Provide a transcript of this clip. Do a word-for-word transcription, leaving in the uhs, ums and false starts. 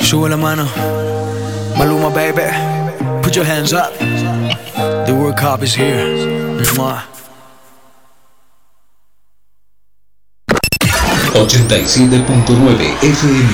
Sube la mano. Maluma, baby. Put your hands up. The World Cup is here. Mwah. ochenta y siete punto nueve F M